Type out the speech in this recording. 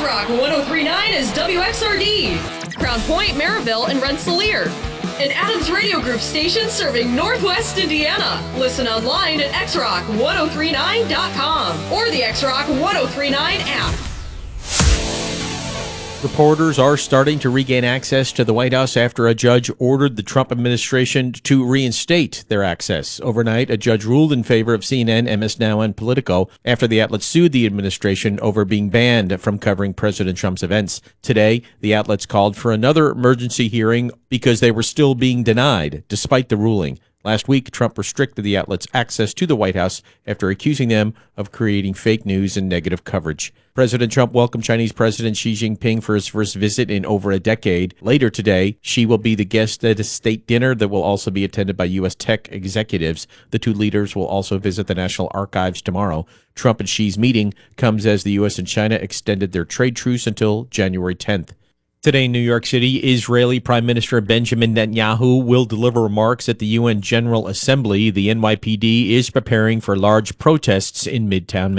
X-Rock 103.9 is WXRD, Crown Point, Maryville, and Rensselaer. An Adams Radio Group station serving Northwest Indiana. Listen online at xrock1039.com or the X-Rock 1039 app. Reporters are starting to regain access to the White House after a judge ordered the Trump administration to reinstate their access. Overnight, a judge ruled in favor of CNN, MS Now, and Politico after the outlets sued the administration over being banned from covering President Trump's events. Today, the outlets called for another emergency hearing because they were still being denied, despite the ruling. Last week, Trump restricted the outlets' access to the White House after accusing them of creating fake news and negative coverage. President Trump welcomed Chinese President Xi Jinping for his first visit in over a decade. Later today, Xi will be the guest at a state dinner that will also be attended by U.S. tech executives. The two leaders will also visit the National Archives tomorrow. Trump and Xi's meeting comes as the U.S. and China extended their trade truce until January 10th. Today in New York City, Israeli Prime Minister Benjamin Netanyahu will deliver remarks at the UN General Assembly. The NYPD is preparing for large protests in Midtown